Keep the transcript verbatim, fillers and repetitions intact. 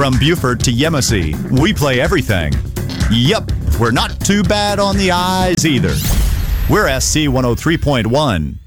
From Beaufort to Yemassee, we play everything. Yep, we're not too bad on the eyes either. We're S C one oh three point one.